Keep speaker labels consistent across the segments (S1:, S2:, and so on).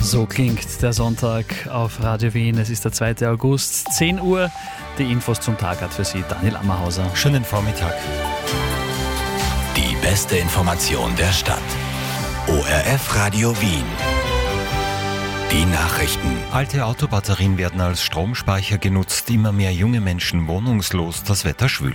S1: So klingt der Sonntag auf Radio Wien. Es ist der 2. August, 10 Uhr. Die Infos zum Tag hat für Sie Daniel Ammerhauser.
S2: Schönen Vormittag.
S3: Die beste Information der Stadt. ORF Radio Wien. Die Nachrichten.
S2: Alte Autobatterien werden als Stromspeicher genutzt. Immer mehr junge Menschen wohnungslos, das Wetter schwül.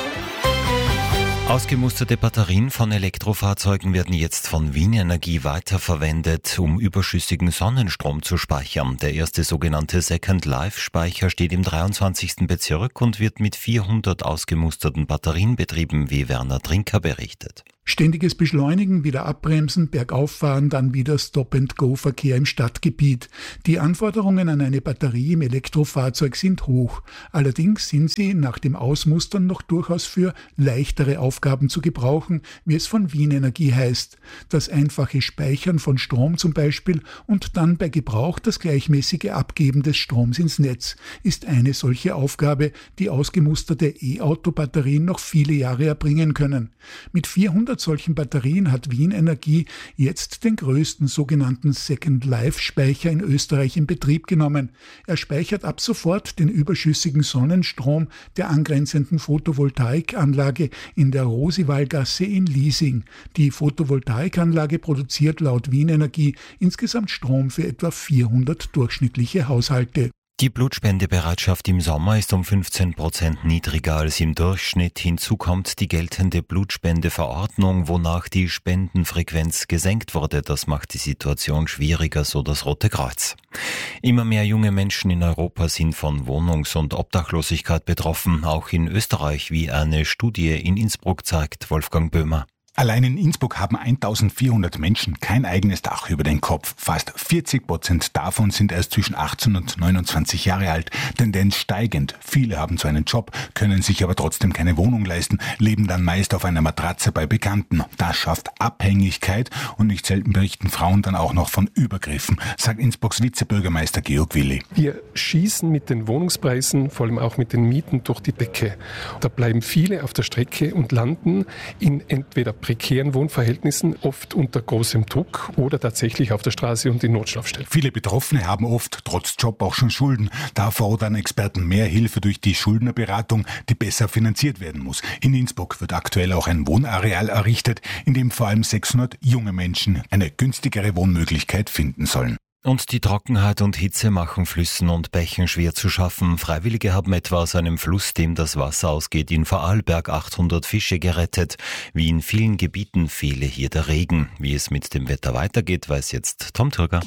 S2: Ausgemusterte Batterien von Elektrofahrzeugen werden jetzt von Wien Energie weiterverwendet, um überschüssigen Sonnenstrom zu speichern. Der erste sogenannte Second-Life-Speicher steht im 23. Bezirk und wird mit 400 ausgemusterten Batterien betrieben, wie Werner Trinker berichtet.
S4: Ständiges Beschleunigen, wieder abbremsen, bergauffahren, dann wieder Stop-and-Go-Verkehr im Stadtgebiet. Die Anforderungen an eine Batterie im Elektrofahrzeug sind hoch. Allerdings sind sie nach dem Ausmustern noch durchaus für leichtere Aufgaben zu gebrauchen, wie es von Wien Energie heißt. Das einfache Speichern von Strom zum Beispiel und dann bei Gebrauch das gleichmäßige Abgeben des Stroms ins Netz ist eine solche Aufgabe, die ausgemusterte E-Auto-Batterien noch viele Jahre erbringen können. Mit 400 solchen Batterien hat Wien Energie jetzt den größten sogenannten Second-Life-Speicher in Österreich in Betrieb genommen. Er speichert ab sofort den überschüssigen Sonnenstrom der angrenzenden Photovoltaikanlage in der Rosiwallgasse in Liesing. Die Photovoltaikanlage produziert laut Wien Energie insgesamt Strom für etwa 400 durchschnittliche Haushalte.
S2: Die Blutspendebereitschaft im Sommer ist um 15% niedriger als im Durchschnitt. Hinzu kommt die geltende Blutspendeverordnung, wonach die Spendenfrequenz gesenkt wurde. Das macht die Situation schwieriger, so das Rote Kreuz. Immer mehr junge Menschen in Europa sind von Wohnungs- und Obdachlosigkeit betroffen, auch in Österreich, wie eine Studie in Innsbruck zeigt. Wolfgang Böhmer.
S5: Allein in Innsbruck haben 1400 Menschen kein eigenes Dach über den Kopf. Fast 40% davon sind erst zwischen 18 und 29 Jahre alt. Tendenz steigend. Viele haben zwar einen Job, können sich aber trotzdem keine Wohnung leisten, leben dann meist auf einer Matratze bei Bekannten. Das schafft Abhängigkeit und nicht selten berichten Frauen dann auch noch von Übergriffen, sagt Innsbrucks Vizebürgermeister Georg Willi.
S6: Wir schießen mit den Wohnungspreisen, vor allem auch mit den Mieten, durch die Decke. Da bleiben viele auf der Strecke und landen in entweder prekären Wohnverhältnissen, oft unter großem Druck oder tatsächlich auf der Straße und in Notschlafstellen.
S5: Viele Betroffene haben oft trotz Job auch schon Schulden. Da fordern Experten mehr Hilfe durch die Schuldnerberatung, die besser finanziert werden muss. In Innsbruck wird aktuell auch ein Wohnareal errichtet, in dem vor allem 600 junge Menschen eine günstigere Wohnmöglichkeit finden sollen.
S2: Und die Trockenheit und Hitze machen Flüssen und Bächen schwer zu schaffen. Freiwillige haben etwa aus einem Fluss, dem das Wasser ausgeht, in Vorarlberg 800 Fische gerettet. Wie in vielen Gebieten fehle hier der Regen. Wie es mit dem Wetter weitergeht, weiß jetzt Tom Türger.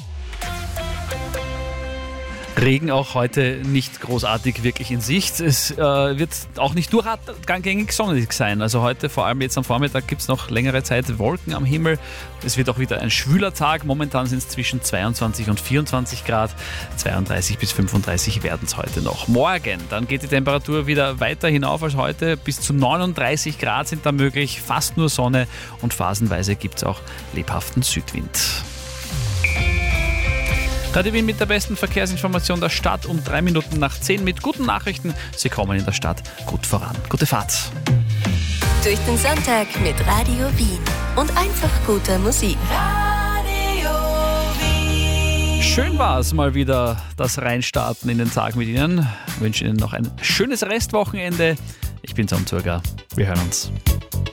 S1: Regen auch heute nicht großartig wirklich in Sicht. Es wird auch nicht durchgängig sonnig sein. Also heute, vor allem jetzt am Vormittag, gibt es noch längere Zeit Wolken am Himmel. Es wird auch wieder ein schwüler Tag. Momentan sind es zwischen 22 und 24 Grad. 32 bis 35 werden es heute noch. Morgen, dann geht die Temperatur wieder weiter hinauf als heute. Bis zu 39 Grad sind da möglich. Fast nur Sonne und phasenweise gibt es auch lebhaften Südwind. Radio Wien mit der besten Verkehrsinformation der Stadt um 3 Minuten nach 10 mit guten Nachrichten. Sie kommen in der Stadt gut voran. Gute Fahrt.
S7: Durch den Sonntag mit Radio Wien und einfach guter Musik. Radio Wien.
S1: Schön war es mal wieder, das Reinstarten in den Tag mit Ihnen. Ich wünsche Ihnen noch ein schönes Restwochenende. Ich bin Tom Zurger. Wir hören uns.